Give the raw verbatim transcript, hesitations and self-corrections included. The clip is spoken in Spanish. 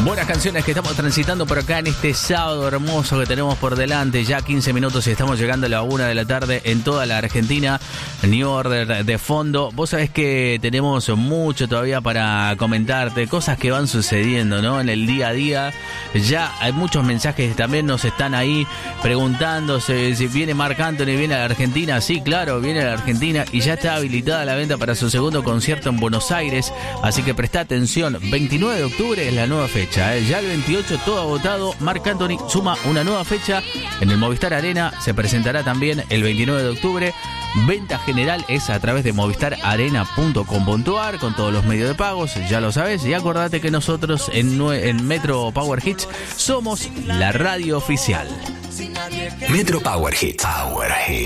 Buenas canciones que estamos transitando por acá en este sábado hermoso que tenemos por delante. Ya quince minutos y estamos llegando a la una de la tarde en toda la Argentina. New Order de fondo. Vos sabés que tenemos mucho todavía para comentarte, cosas que van sucediendo, ¿no? En el día a día. Ya hay muchos mensajes que también nos están ahí preguntándose si viene Marc Anthony, viene a la Argentina. Sí, claro, viene a la Argentina y ya está habilitada la venta para su segundo concierto en Buenos Aires. Así que presta atención, veintinueve de octubre es la nueva fecha. Ya el veintiocho todo agotado. Marc Anthony suma una nueva fecha en el Movistar Arena. Se presentará también el veintinueve de octubre. Venta general es a través de movistar arena punto com punto a r con todos los medios de pagos, ya lo sabes. Y acordate que nosotros en, en Metro Power Hits somos la radio oficial. Metro Power Hits. Power Hits.